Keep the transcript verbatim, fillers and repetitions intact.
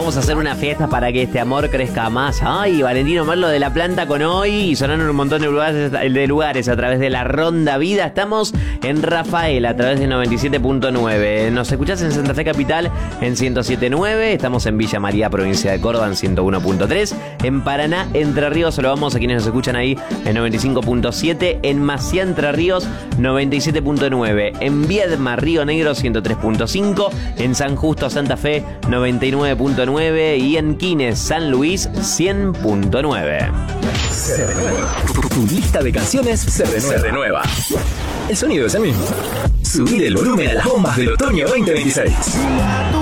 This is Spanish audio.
Vamos a hacer una fiesta para que este amor crezca más. Ay, Valentino Merlo de La Planta con hoy. Y sonaron un montón de lugares, de lugares a través de la Ronda Vida. Estamos en Rafael a través de noventa y siete punto nueve. Nos escuchás en Santa Fe Capital en ciento siete punto nueve. Estamos en Villa María, provincia de Córdoba, en ciento uno punto tres. En Paraná, Entre Ríos, solo vamos a quienes nos escuchan ahí en noventa y cinco punto siete. En Maciá, Entre Ríos, noventa y siete punto nueve. En Viedma, Río Negro, ciento tres punto cinco. En San Justo, Santa Fe, noventa y nueve punto nueve. Y en Quines, San Luis, cien punto nueve. Se renueva. Tu lista de canciones se renueva. Se renueva. El sonido es el mismo. Subir el volumen a las bombas del otoño veinte veintiséis.